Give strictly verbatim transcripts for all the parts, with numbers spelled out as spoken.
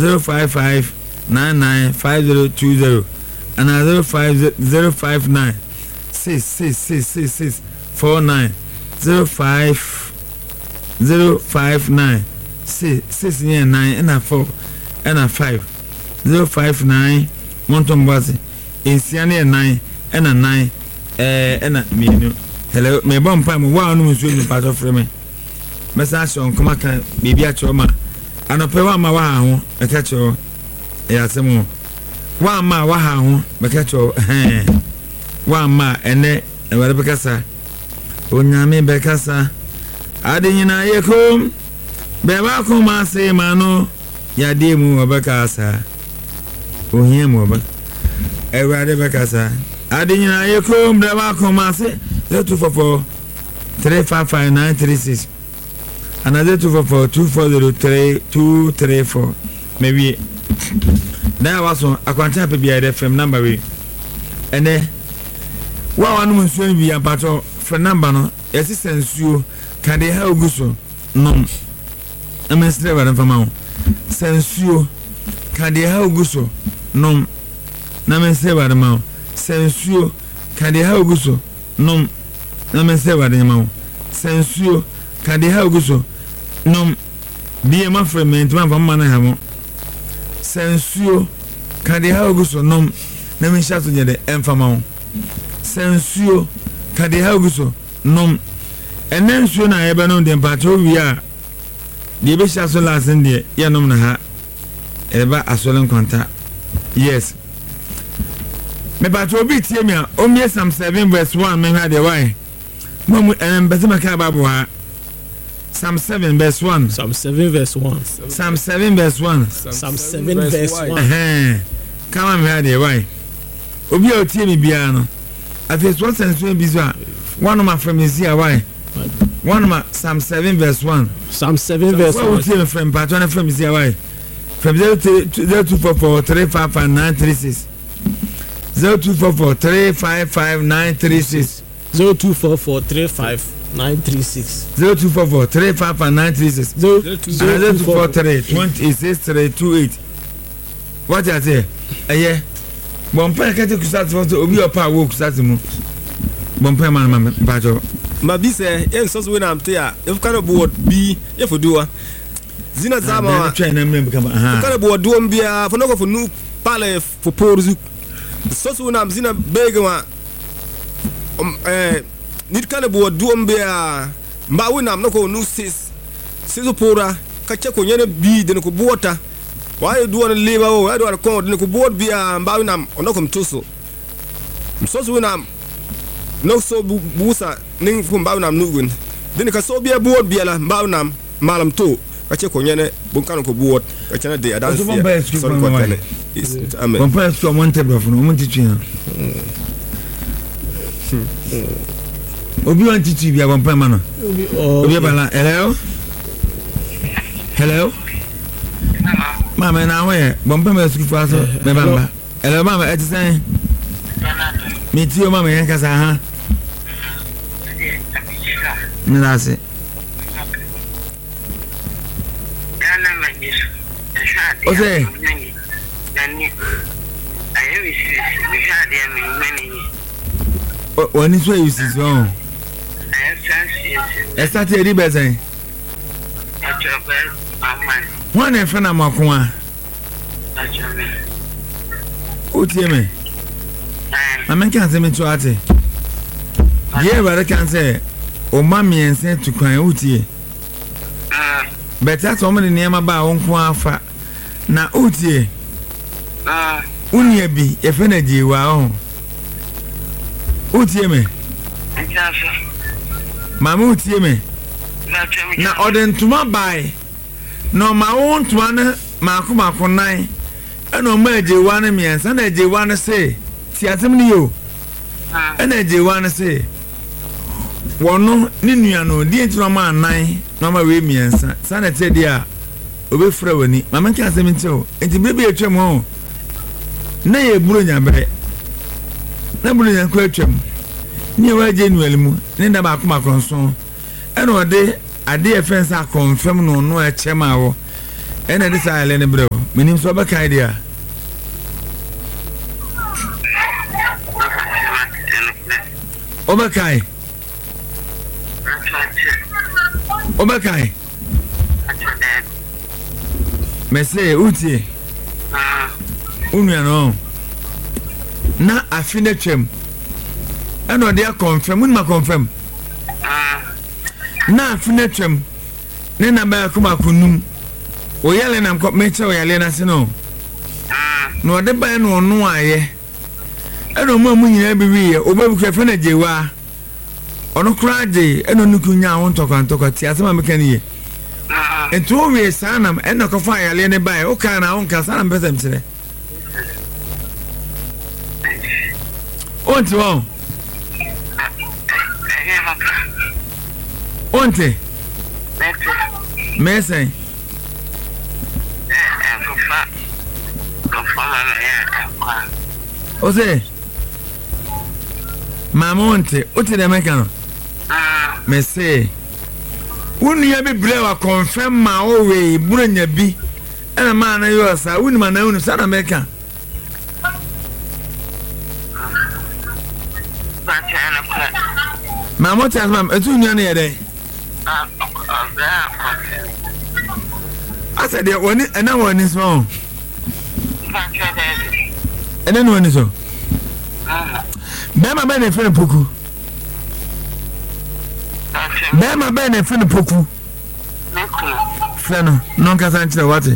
zero five five nine nine five zero two zero and zero five zero five nine six six six six six four nine zero five zero five nine six six nine and a four and a five zero five nine Monton Basi Insiani nine and a nine eh and a me hello me bomb pam wa no nso part of me message on come can baby a choma anope wa ma wa ho e ka cho e asemo wa ma wa ha ho be ka cho eh wa ma ene e wale be kasa onyame be kasa ade nyina yekom be ba ko ma se ma no ya de mu be kasa ohia mu ba e wale be kasa ade nyina yekom be ba ko ma se zero two four four three five five nine three six another two four four two four zero three two three four maybe that was on a contact be at F M number we and then what one was going to be a battle for number no assistance you can they help you so no I mean straight by from now sense you can they help you so no na me say by the mouth sense you can they help you so no na me say by the mouth sense you can they help you so no be my friend man from man have sensuo can they help you so no na me sha so de emfama sensuo can they help you so no enen suo na ebe no de patro wi a de be sha so lasen de ye nom na ha eba asolen kwanta yes me patro bi tie me a o me Psalm seven verse one me ha de why mo em bezema ka babu ha Psalm seven verse one. Psalm seven verse one. Psalm seven verse one. Psalm seven verse one. Eh. Come on here dey why. Obi o tie me bia no. After what sense we bizwa. One of my friends here why. One of my Psalm seven verse one. Psalm seven verse one. What tie friend part one friend here why. From zero two four four three five five nine three six. zero two four four three five five nine three six. zero two four four three five nine three six zero two four four three five five nine three six zero two four three twenty six three two eight. What I say? Eh, Bompa kete kusat for obi opa wo kusat mu. Bompa man man bajo. Ma bi say e so so we na amte a if kind of board bi if do a zina zama train na me become aha. Kind of board do mbia for no go for nu pale for porzu. So so na zina begwa um eh nit kana bo duom be a mba wona am nako nu sis sizo pora ka che ko nyene bi de ko bota waye duon leba o waye duon ko de ko bot bi a mba wona am onako mtuso msoso wona no so busa ning fu mba wona am nugun de ka so bi a bot bi ala mba wona am malam to ka che ko nyene bon kan ko bot ka chana de adan so ko tane amen bon pa so mon te bafo no mon ti twa Obi want to be a one man. Obi bala. Hello. Hello. Mama na we bomba me school for us me bamba. Hello mama e say. Me ti o mama yan kasa ha. Me na se. O say. When is where you see so? I started a bit. One and friend of Makuma. Who tell me? I mean, can't say me to Ate. Yeah, but I can say, oh, mammy, and sent to cry Uti. But that's all many near my bar on Quafa. Now, Uti. Unia be a friend wow. Uti me. Mama uti me. Na orden tuma buy. No ma won tuma ma ko ma ko nine. E no ma je wan me ansa na je wan say. Ti atem ni yo. E na je wan say. Wono ni nua no di enti no ma nine. No ma we me ansa. Sa na te dia obe fra wani. Mama nka asem nti o. Enti bebe etwem ho. Na ye buru nya bere. Na buru nya ko etwem. Ni wa January mu ni da ba kuma konson e no de ade e fensa confirm no no e chema wo e na de sa ele ne bre Minim so ba kai dia. Oba kai. Oba kai. Mese uti. Unua no. Na afine twem. Eno dia confirm, un ma confirm. Na afine twem. Ne na ba kuma kunum. Oyale na mko meche oyale na se no. No de ba no no aye. Eno mu mu nyina bi wi e obabu kwafe na jewa. Ono kraje eno nukunya won tokwa tokwa ti asema mekani ye. Ento we sanam eno ko fa yale ne ba e o ka na on ka sanam pesem tire. Onti won. Onti. Mese. Ose. Mamonte, ote de mekano. Mese. Unu ya bi brewa confirm ma owe buranya bi. Ena ma na yo sa, unu ma na unu sa na meka. Mamonte asma, etu unu ya na yede. Asa de woni ena woni so. Ena no woni so. Bema bene fene poku. Bema bene fene poku. Feno, non kasa nchire wate.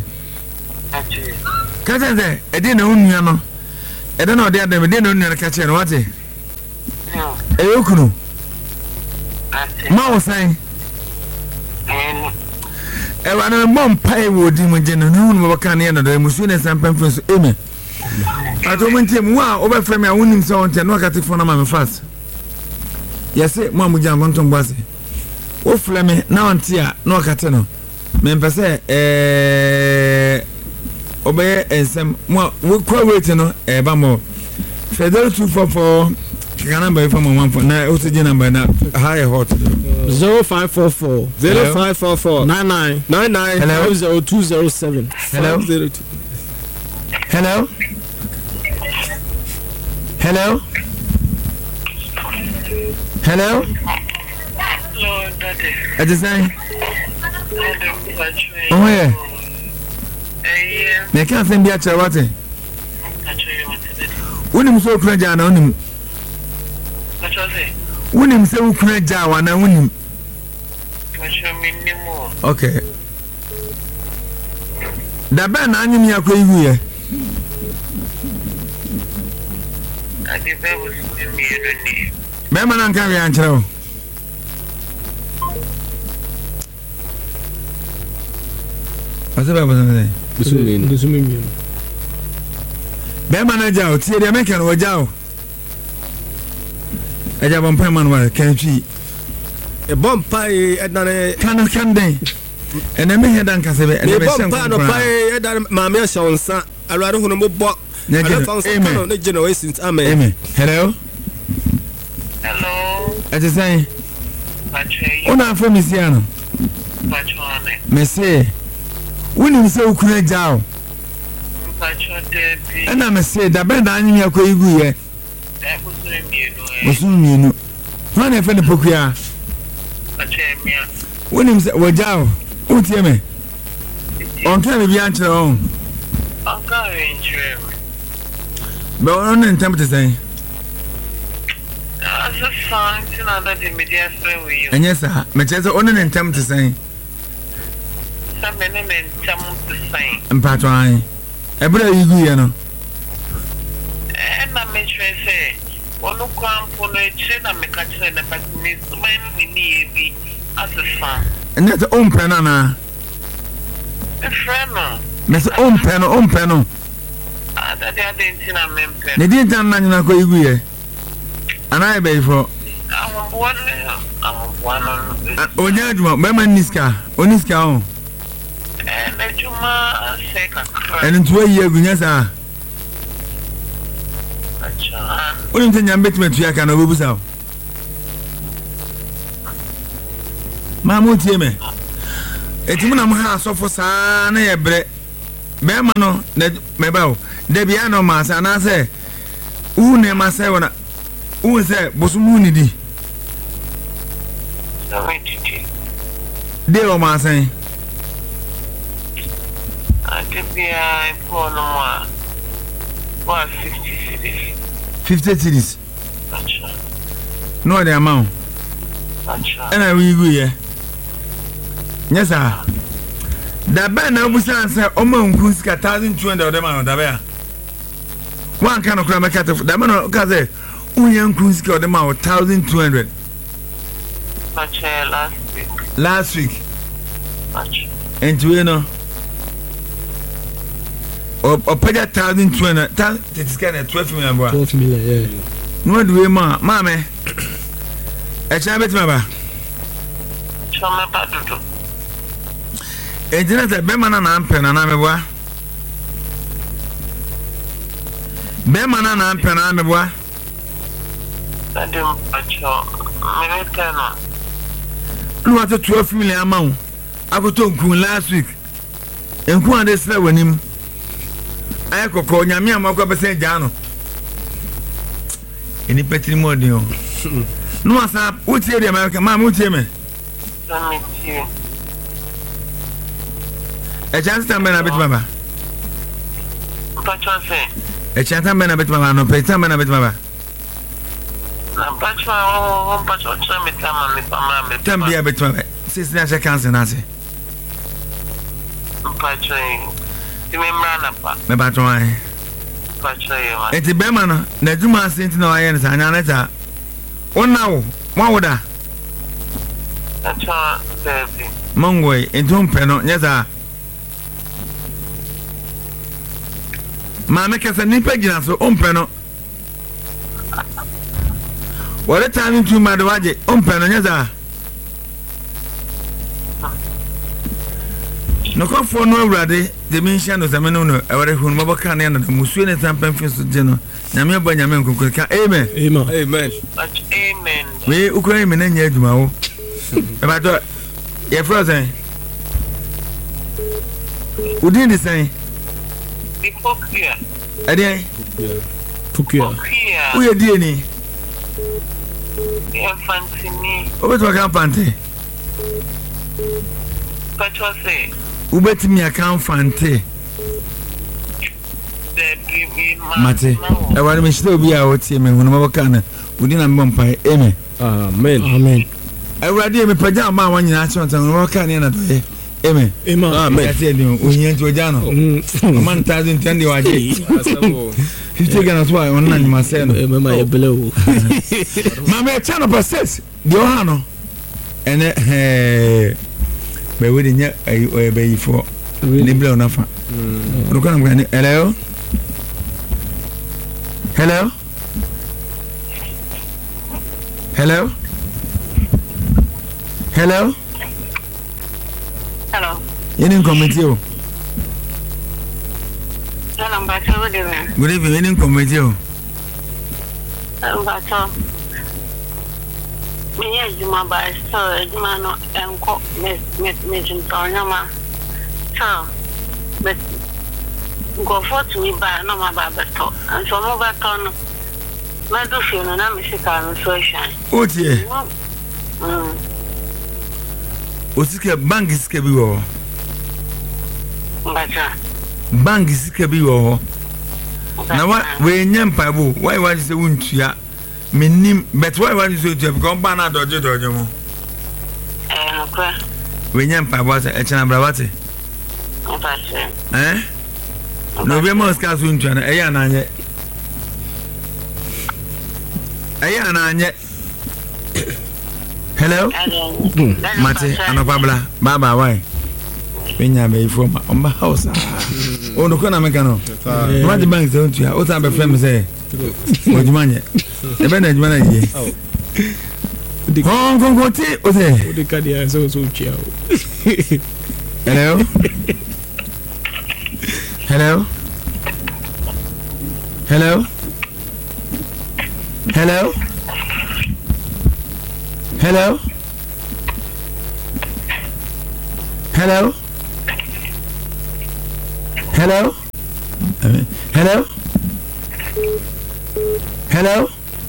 Kasa nze, edi na unuya no. Edi na odi adem, edi na unuya na kache no wate. E okunu. Ma osai. E wana mbom pai wodi mjeno na unu mbaka ni ya na do emusu ne sampen fensu. Amen. Ato muntie mwa oba frame awunim se onte no akati fona ma me fast. Yese mwa muja ngonto mbase. O frame na onte a no akati no. Me mpese eh obaye ensem mwa kwa wait no e ba mo. Federal two four four ka number from one four na o tiji number na high hot zero five four four zero five four four nine nine nine nine zero two zero seven. Hello. Hello. Hello. Hello. Hello, Daddy. I just say. Oh yeah. Yeah. Me can't send you a what? Unim so kraja na unim. What was it? Unim so kraja wa na unim. Okay. Da ba na anyim ya kwa iwu ye. Adi ba wo si mi ni. Me ma na nka we ankyere o. Asa ba ba na. Bisu mi. Bisu mi. Be ma na ja o tie de me kan o ja o. Eja bon pa man wa kan twi. E bon pai edane Kan kan den. Ene me hedan kasebe ene be sen ko. Bon pai edane ma me shonsa. Alware hunu mo bo. Amen. Ne generations. Amen. Amen. Hello. Hello. I just say. Pache. Ona fa misiano. Pache ane. Me say. Woni se ukuna jao. Pache debi. Ena me say da ben da anyim ya kwa igu ye. E busu mi no. Busu mi no. Fa na fa ne pokuya. Pache mia. Woni se wajao. Utie me. On ka me bi ankyere on. Anka enjure. Be on ne ntam te say. As a song, you know that the media say we you. Enye sa, me chese on ne ntam te say. Some men men tam the same. Mpato an. E bra igu ye no. And na me say, "Wonu kwa mpo no eche na me ka kire na but me so my me ni ebi as a song." Enye te on pe na na. A friend no. Me se on pe no, on pe no. Ah, that they are dating na me mpe. Ne di ntan na nyina kwa igu ye. Ana e be ifo. I'm one. I'm one. Onya aduma, be man niska. Oniska on. And the Juma say ka. En ntu ayi agunya sa. Acha. Oni ntanya mbetime tuya ka na obebusa. Ma mo tie me. Etimu na mo ha asofo saa na ye bre. bema no na meba de bia no ma sa na say u ne ma say wona u say bosumu ni di de o ma say Atibia for no more. What fifty cities? fifty cities. Gotcha. No the amount. Gotcha. And I will go here. Yes, sir. The band now was answer Omo Kunska thousand two hundred of them on the bear. One kind of crime cat of the man of Kaze, Unyan Kunska of them out thousand two hundred. Gotcha last week. Last week. Gotcha. And to you know. Or pay that thousand two hundred. It's kind of twelve million. twelve million, yeah. No, do we, ma, mamma? A chabit, mamma. Show me Padudu. It's not a Beman and Ampen and Ameba. Beman and Ampen and Ameba. I don't pacho. Militano. No, at a twelve million amount. I got to Kun last week. And who are they slowing him? I could call Yamia Moko say Jano. Any petty more deal. No, sir, what's the American man? What's him? Don't meet you. A chance to man a bit, mamma. Pacho say. A chance to man a bit, mamma. No, pay some man a bit, mamma. Pacho, oh, Pacho, tell me, tell me, tell me. Tell me a bit, mamma. Sister, I can't say nothing. Pacho. Me ba try. Eti be ma no na djuma senti na waye nsa anya na ta. Wona wo, wa woda. Acha baby. Mongwe entum pe no nyeza. Ma me kasa ni pe gina so ompe no. Wale tani tu ma de waje ompe no nyeza. No come for no brother, the mention of the men no, our home mobile can and the Musuin and Tampan Fist General. Namia Benjamin Kuka, amen. Amen. Amen. Amen. We Ukraine and Yajmao. About your frozen. Who did the same? Before here. A day? Pukia. We are D N A. Infantini. Over to a campante. Pacho say. Who bet me a campante? Mate, I want to still be out here when I'm can. We didn't bumpy. Amen. Amen. Amen. I read him a pajama one in action and walk in another day. Amen. Amen. I tell you, we here to Jano. One thousand ten you are he's taking us why on nine myself. My below. Mamma, channel process. Johano. And eh, by waiting yet, I obey for the blow enough. Look on me. Hello. Hello. Hello. Hello. Hello. You didn't come with you. Hello, Bato. What do you mean? Good evening. You didn't come with you. Hello, Bato. Me yes, you ma ba so you ma no enko me me me junto nyama. So, but go for to me ba no ma ba Bato. And so mo Bato no. Ma do feel no na me sika no so shine. Oh dear. Mm. Osike bank sike bi wo. Bato. Bank sike bi wo. Na wa we nyam paibo. Why why say wuntua? Minim but why why say to because ban na doje doje mo. Eh, okay. We nyam paibo say e chana brawate. Okay. Eh? No be mo ska so wuntua na e ya na anye. E ya na anye. Hello? Mate, anopabla. Baba why? Penya be from on my house. Oh no kona meka no. What the bank don't you? What am be friend say? What manye? E be na juma na ye. Hong Kong kote o say. O de kadia so so chia. Hello? Hello? Hello? Hello? Hello? Hello? Hello? Hello? Hello?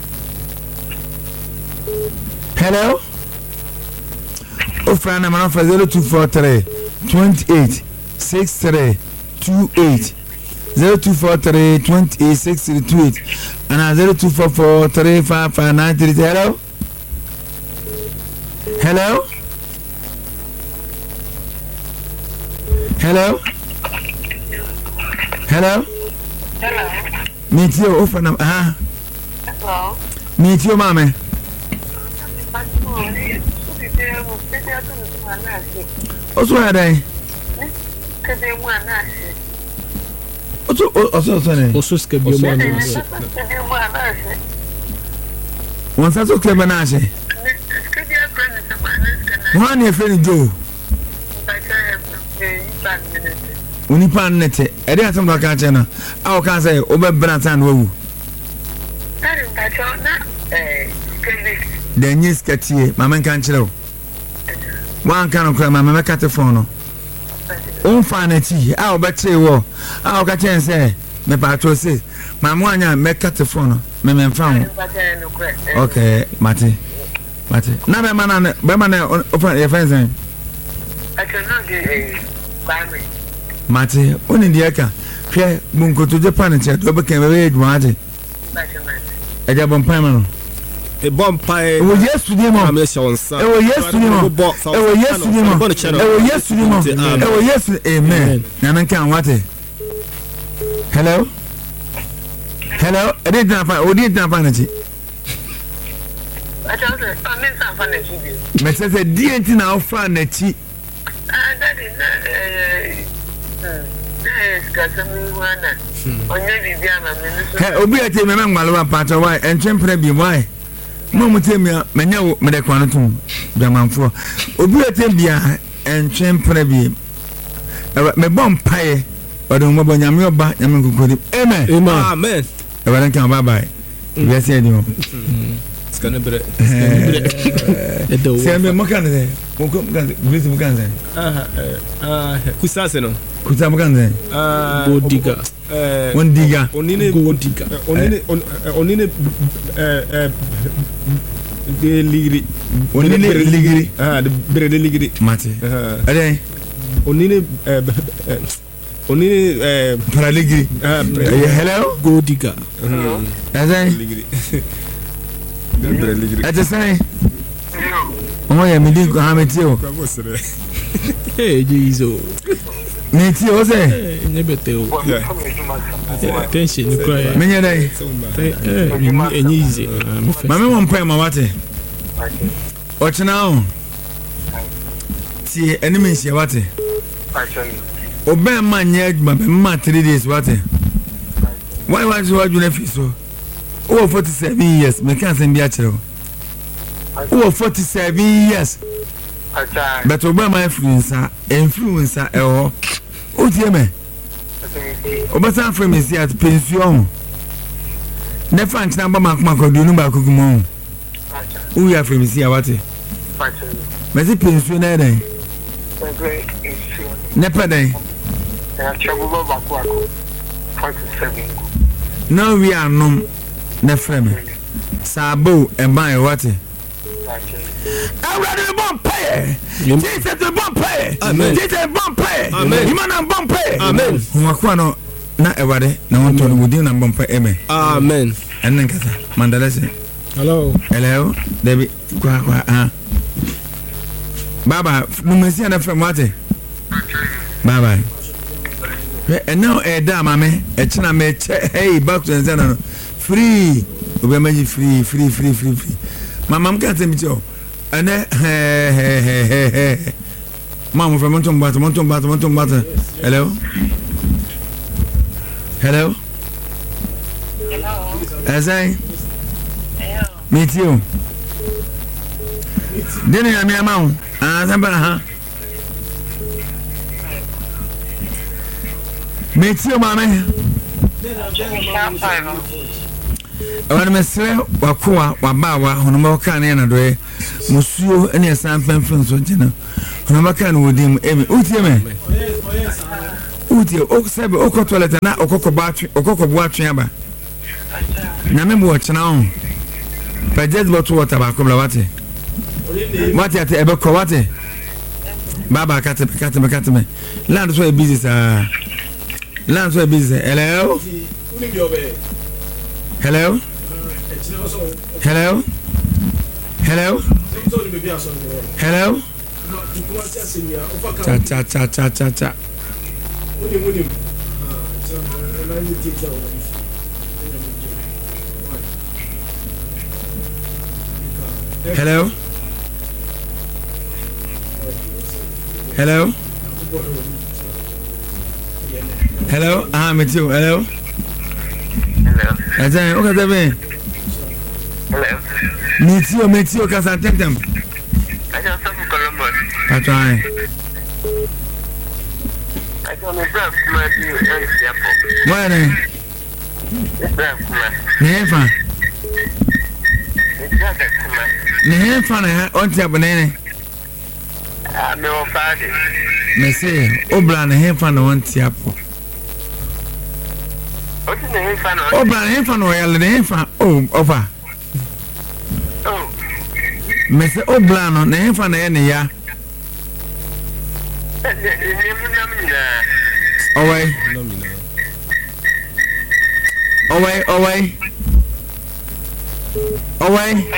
Hello? Oh, friend, I'm on for zero two four three twenty-eight sixty-three twenty-eight zero two four three twenty-eight sixty-three twenty-eight and zero two four four three five five nine three. Hello? Hello? Hello? Hello? Hello. Meet you, oh, friend, uh Hello. meet you, mommy. What's wrong, Daddy? What's what's what's name? Also schedule man. Once that's okay, Banashe. One your friend Joe. Uni pan nete. I didn't some like a channel. I can say, Ober Branson. Woo. Then yes, Catty, Mamma can't chill. One kind of crime, Mamma cat the phone. Oh, fine, I'll bet you. I'll catch and say, my patrol says, Mamma, make cat the phone. Mamma found. Okay, Matty. Matty. Now, my man, Bemana, open your friends. I cannot do a family. Matty, only the Eka. Here, Bunko to Japan and said, Robert came away, Matty. I got one payment. A bomb pie. It was yesterday, Mom. It was yesterday, Mom. It was yesterday, Mom. It was yesterday, Mom. It was yesterday, Amen. Nana can't what it. Hello? Hello? I didn't have a didn't have energy. I told her, I mean, some funny to you. Messes a dear thing out front the cheek. That is not. Hey, Obi, I tell me, Mamma, part of why and temporary why. Mamma tell me, Manu, Medaquanatum, Jaman for Obi, I tell me, and temporary. Me bomb pie, or don't mobile Yamio back, Yaman could it. Amen. Amen. I don't come bye bye. Yes, I do. It's gonna be Say, I'm a Mokane, Mukan, ah, Kusaseno, Kusamukan, Gold digger. one digger, Onine Gold digger. Onine Onine the Ligri, Onine Ligri, ah, the bread Ligri, Mati. Ade, Onine Onine Paraligri. Hello, Gold digger. Ade, Ligri. Ade say, oh, yeah, me dig Hametio. Hey, Jesus. Niti, what's it? Never tell. Attention, you cry. Many day. And easy. Mamma won't pay my water. Watch now. See, enemies, your water. Obey man, yet, but my three days water. Why was you watching a fish so? Oh, forty-seven years, me can't send Biachero. Oh, forty-seven years. But Obama influencer, influencer, oh, oh, dear me. Obasa from is here to pension. Never and number Mark Marco, do you know about Kukumon? Who are from here, what? Mas it pension, eh? Never day. No, we are no, never. Sabo and my water. I'm ready to bomb pay. Jesus the bomb pay. Amen. Jesus bomb pay. Amen. You man bomb pay. Amen. Mwakwano na ewade na wonto wudi na bomb pay. Amen. Amen. Enen kasa. Mandalese. Hello. Hello. Debi kwa kwa ah. Baba, numesi na from wate. Bye bye. And now eh da mame, e china me hey back to Nzana. Free. Obemaji free, free, free, free, free. Mama can't tell me so. And eh, hey, hey, hey, hey, hey. Mama from Monton Butter, Monton Butter, Monton Butter. Hello? Hello? Hello. As I Hello. meet you. Didn't you mean amount? Ah, somebody, huh? Meet you, mamma. Jimmy Sharp. When Messer Wakua, Wabawa, Honomakan and a day, Monsieur and your son Penfins or Jenna, Honomakan with him, Amy, Utiame. uti o sebe o ko toilet na okoko batwe okoko bo atwe aba na me bo chena on pa just bottle water ba ko bla wate wate ate ebe ko wate baba kate kate me kate me land so busy sa land so busy hello hello hello hello hello cha cha cha cha cha cha hello hello hello ah me too hello hello ajan o ka debe hello me too me too ka sa tentem I just have to Columbus. I try. I don't know if I'm to the airport. Why then? Never. Never na on the abonene. I'm no father. Me say, Obla na hefa na on the apo. What's the name fan? Obla na hefa no yale na hefa. Oh, over. Oh. Me say Obla no na hefa na ye ne ya. Away. Away, away. Away.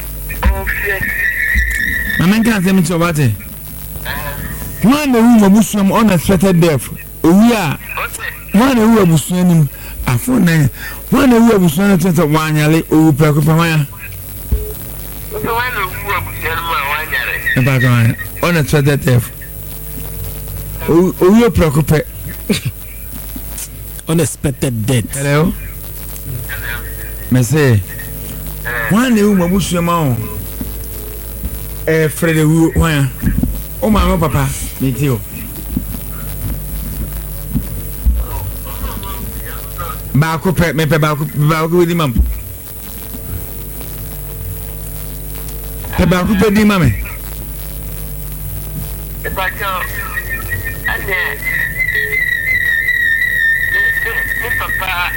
Mama can't say me to about it. One who was some unexpected death. We are one who was swimming a phone. One who was swimming to one yelly or Pacopamaya. About one unexpected death. Oh, you preoccupy. Unexpected death. Hello? Me say, one who was swimming. Eh, Freddy, why? Oh, my papa, me too. Baku pet me baku baku with the mum. The baku pet the mummy. If I go, and then, papa,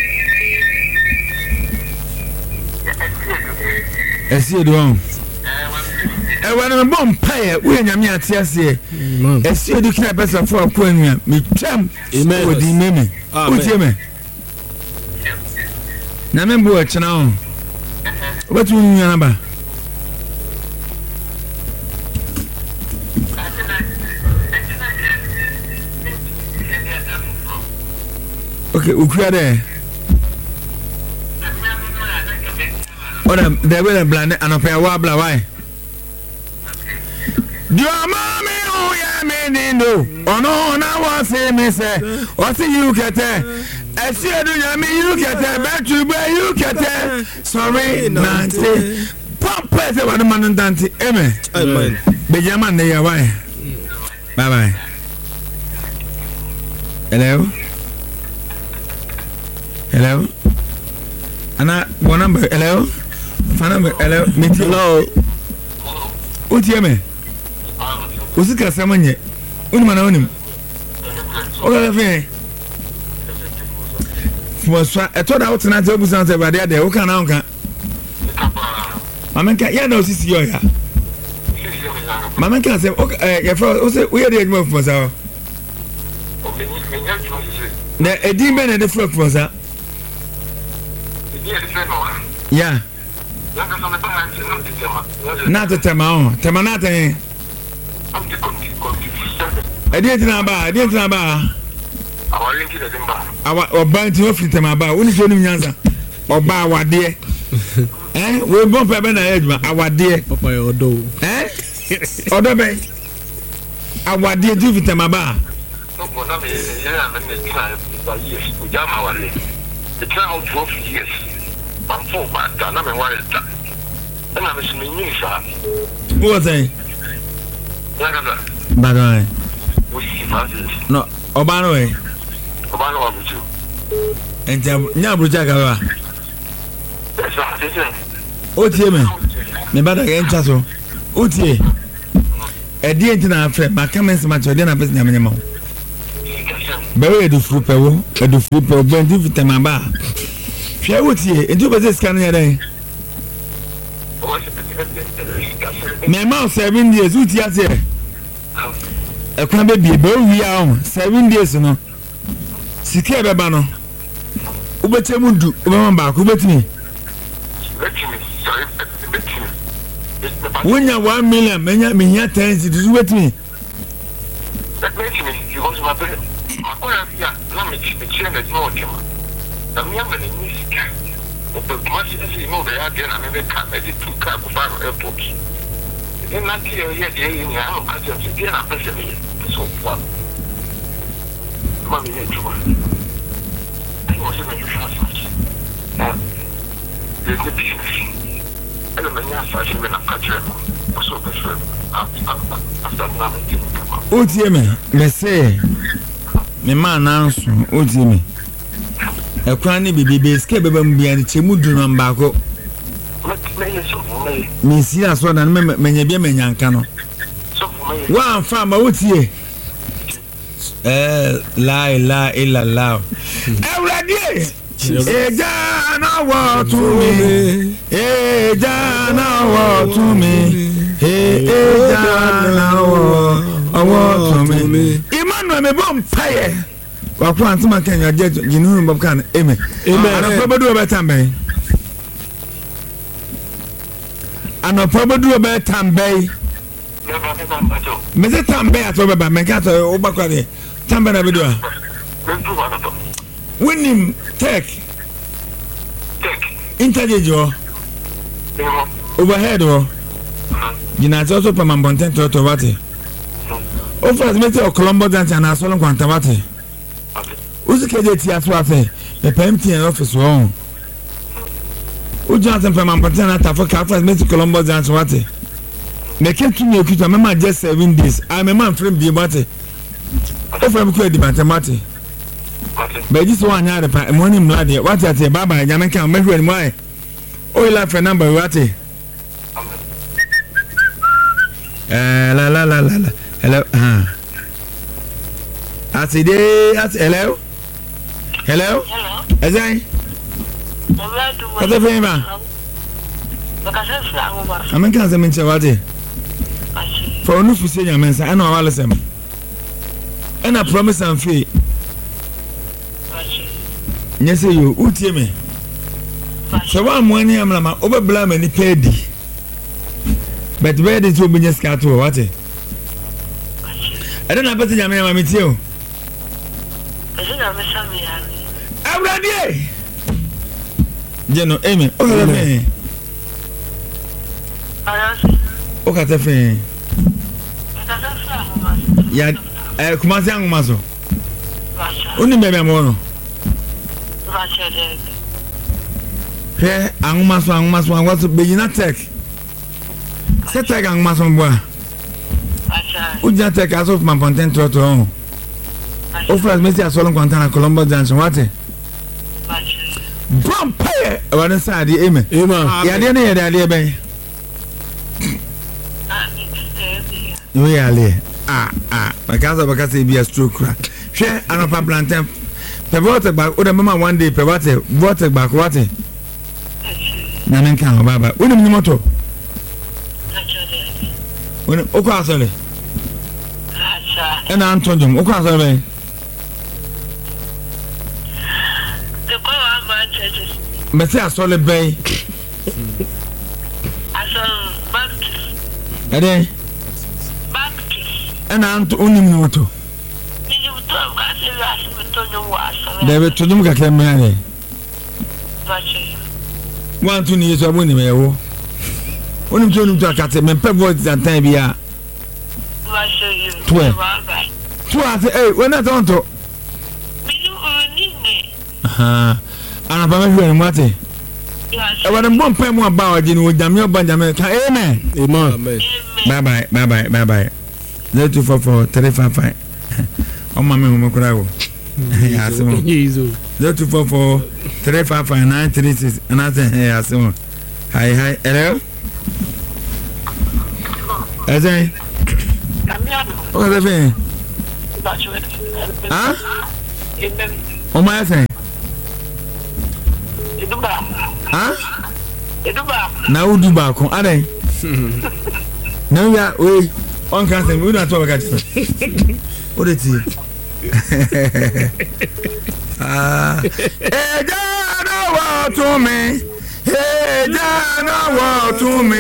I see it wrong. I want to bomb pay when I'm here. Tiasie, I see you can best for a queen. Me champ, amen. With the meme, what's your man? Namembo watch now. What will you number? Okay, Ukra there. Oh, they will have blinded and a pair of wobbler. Why? Your mommy, oh, yeah, me, no. Oh, no, now what's him, me say? What's you get there? I see you, me, you get there. Back to where you get there. Sorry, Nancy. Papa, the one man and Dante, Emma. Amen. Benjamin, they are why. Bye bye. Hello? Hello? Anna, one number, hello? Phone number, hello? Hello? What's your name? What's the customer? One man on him. Okay, was I told out tonight to sound about the other. Who can I? Mamma can't, yeah, no, this is your. Mamma can't say, okay, your father, we are the move for our. The demon and the flock for that. Yeah. Not a Tamao, Tamanata. I didn't know about, I didn't know about our bounty of Tamaba. When is your name? Or bow, what dear? Eh? We'll bump a banana edge, our dear Papa or do. Eh? Or the bay. Our dear Juvitamaba. The child twelve years. I'm four back, and I'm a wild. And I'm a swimming, sir. What a bad eye. No, Obano, Obano, and Nabujaga. That's what it is. Me bad again, Chasso. Uti. A dear to our friend, my comments, my children, a business. Bury the fruit pewo, and the fruit pewo, when you fit my bar. Share with you, and you possess scanning a day. My mouth seven years, with you here. A can be we are seven days, no. Sika Babano. Ubetemundu, Ubamba, Ubetini. When you're one million, many me here tens, it is with me. That makes me, you want my brother. I'm going to have a chair that's more than I'm younger than me. But much as you know, they are again, I never come. I did two cars of five airports. Then not here yet, in the hour, I just again, I'm personally so fun. Mommy, I wasn't a house. Now, there's the business. I don't know if I should have cut you. So, after now, oh, dear me, let's say, my man answer, oh, dear me. A cranny baby escape them be a chimudu and backo. Miss Sia Swan and many women and cano. One farmer would see. Eh, lie, lie, illa, loud. Every day, Jana walk to me. Eh, Jana walk to me. Eh, Jana walk to me. Emmanuel, me bomb fire. Wakwan tuma Kenya jet ginu mbkan amen amen ana probadu obetambe ana probadu obetambe meze tambe ato beba menka to obakwade tambe na bido winim tech tech intelligence jo overhead o gina to so pama bonten to to wate o first mete o Colombo dance na so lo kwanta wate Uzi keje ti aso afe the P M T N office won o Johnson from Montana ta for Calfas Mexico Colombo dance wate me came to me okuta mama just seven days I am a man from bi wate o from ku edi bantamate but this one ya the morning mlade wate ate baba ya men kan mehwe ni mai o ila for number wate eh la la la la hello ah Ati de ati hello hello hello ezai Ata fema Bakasa flango ba Amenka se menche wate For onu fuse nya mensa ana wale sem Ana promise am fe Nyese yo utie me So wa mwani amla ma obebla mani pedi But where did you business cat to wate I don't know better nya me ma metie o Every Jeno, amen. Okay, okay, okay. Ya, eh, kumasi yangu maso. Uni bebe amono. He, angu maso, angu maso, angu maso. Bejina tek. Se tek angu maso mbwa. Ujina tek aso fuma ponten troto on. Ofras mesi asolo kwantana Colombo dance wate. Vampire wana sadi amen. Amen. Ya de ne ya de ben. We ale. Ah ah. Bakaza bakaza be a stroke crack. Hwe anopa plantain. Pe vote back o de mama one day pe vote vote back wate. Na men kan baba. Woni ni moto. Woni okwa asole. Acha. Ena antonjum okwa asole ben. But say I saw the bay. I saw back. And then back. And I'm to only moto. They were to them get them married. One two years of winning me. When I'm turning to a cat, and pep voice that time be a twelve. Twelve, hey, when I don't talk. Ah. Ana pa me hwe nwate e wade mbom pa mu aba wage ni ojame obajame ka amen amen bye bye bye bye bye bye zero two four four three five five o ma me mo kura wo ya asimo zero two four four three five five nine three six ana say ya asimo hi hi hello ezai o ka fe ah ọmọ ẹ sẹ́yìn. Eduba. Ha? Eduba. Na o du baako adai. Na ya we on kan say we na to baka ti. O de ti. Ah. Eja na wa to me. Eja na wa to me.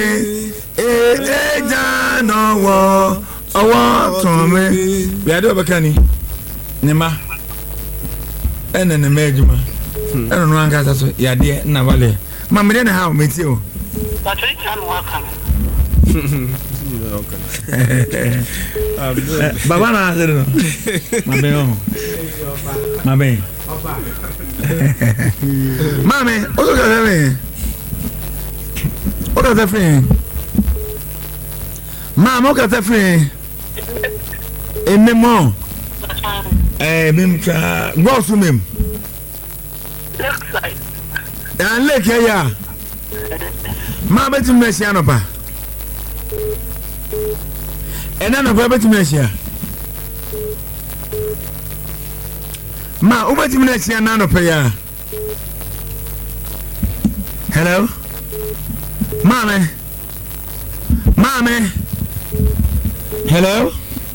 Eja na wa owo to me. We ade baka ni. Ne ma. Ene ne mejuma. Eno no anka so ya de na vale. Ma me na ha o meti o. But we can work on. Baba na azere no. Ma be o. Ma be. Mame, o so ka me. O ka ta fe. Ma mo ka ta fe. Enne mo. Eh, bim ka go su mem. Looks like. Dan lek ya ya. Ma beti mmesia no pa. Ena no pa beti mmesia. Ma u beti mmesia na no pa ya. Hello? Mame. Mame. Hello?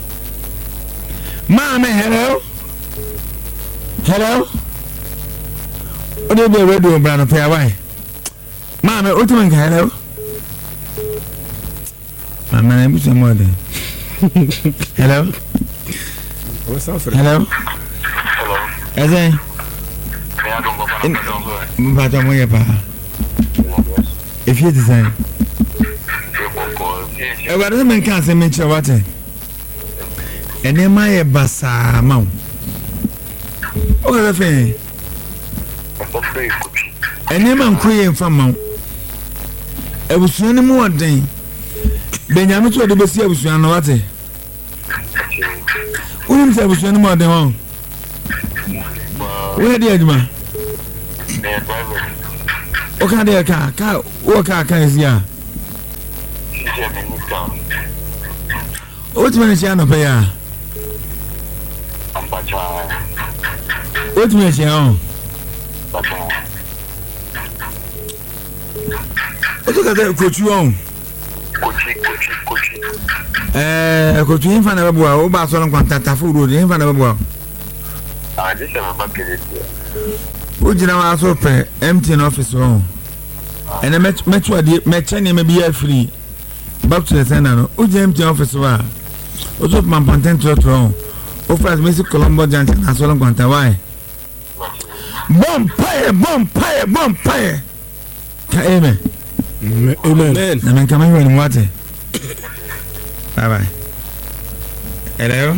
Mame, hello? Hello? O de be radio brano pa why? Mama, what do you hello? Mama, I'm busy more than. Hello? Hello? Hello. Eze? Kaya dong baba na dong go. Mbata mo yepa. If you design. E wa de men kan se men che wate. Ene ma ye basa ma. O ga fe. Ene ma nkoye mfa ma. Ebusuan ni mu oden. Benjamin to de besi ebusuan no wate. Unim se ebusuan ni mu oden ho. Wo de aduma. O ka de ka ka o ka ka ezia. O ti mene sia no pe ya. O ti mene sia o. O to ka de kochu on. Kochi kochi kochi. Eh, kochu infa na babo o ba so no kwanta tafu road infa na babo. Ah, this is my bucket. O jina wa so pe M T N office on. Ene met metwa de meche ne me bia free. Back to the center no. O jina M T N office wa. O so man content to on. O first Messi Colombo Junction na so no kwanta why. Bomb fire, bomb fire, bomb fire. Ka amen. Amen. Na men kama hiyo ni mwate. Bye bye. Hello.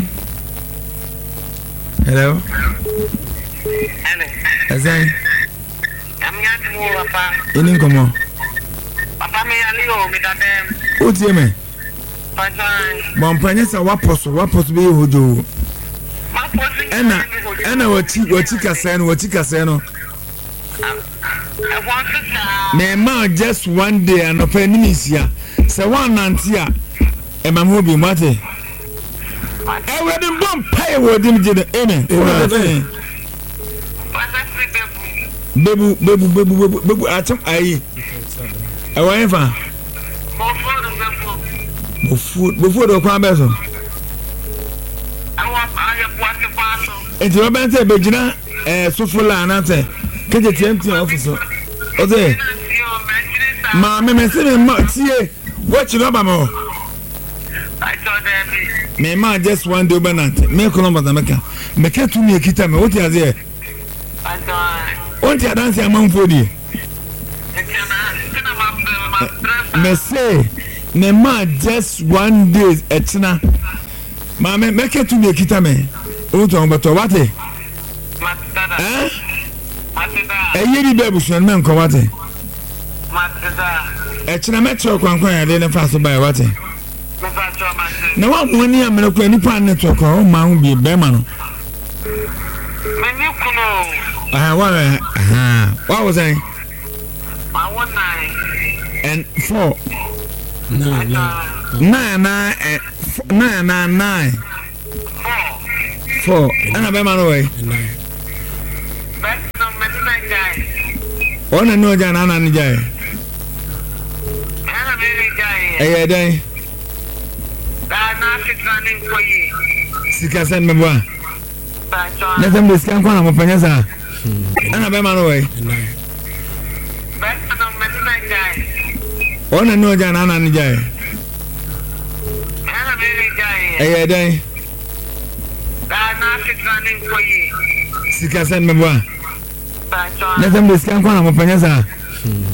Hello. Hello. Azai. I'm not more papa. Ini komo. Papa me ali o me da dem. O tie me. Papa. Bon panye sa waposo, waposo be hojo. Ma posi. Ena, ena wati wati kasa no, wati kasa no. I want to say. Me ma just one day and open nimisia. Se one nantia. E ma mo bi mate. E we dem bom pay we dem je amen. Amen. Bebu bebu bebu bebu bebu atam ayi. E wa enfa. Bo food bo food o kwa beso. I want I want to pass. E ti o ben se be gina eh sofula na te. Keje T M T office. Oze. Ma me me se me ma tie. Watch no ba mo. I saw them. Me ma just one day overnight. Me ko number na meka. Meka tu me kita me. What is there? I saw. What you dance among fodi? Me say me ma just one day etina. Ma me meka tu me kita me. O to on beto what? Eh? E yiri be busuan me nko what? Etina metro kwankwan ya de na fa so by what? Na wa mo ni amene kwa nipa network o ma hu bi be ma no. Many kuno. Ah, what? Ah, what was I? I want nine. And four. Nine, nine. Nine, nine, eh, f- nine, nine, nine. Four. Four. And I be man away. Nine. Ona no ja na na ni jai. Ana me ni jai. Eh den. Da na fitani ko yi. Sika send me boa. Ba cho. Na dem de sika kwa na mo panya sa. Ana be ma no we. Ba no me ni jai. Ona no ja na na ni jai. Ana me ni jai. Eh den. Da na fitani ko yi. Sika send me boa. Ba cho. Na dem de sika kwa na mo panya sa.